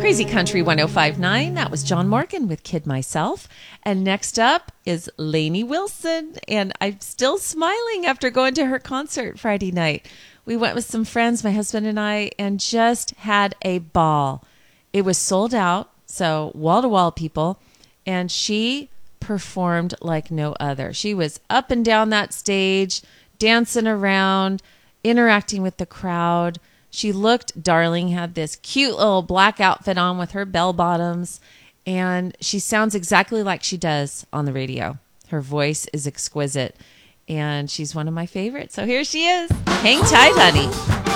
Crazy Country 1059. That was John Morgan with Kid Myself. And next up is Lainey Wilson. And I'm still smiling after going to her concert Friday night. We went with some friends, my husband and I, and just had a ball. It was sold out, so wall-to-wall people. And she performed like no other. She was up and down that stage, dancing around, interacting with the crowd. She looked darling, had this cute little black outfit on with her bell bottoms, and she sounds exactly like she does on the radio. Her voice is exquisite, and she's one of my favorites. So here she is. Hang tight, honey.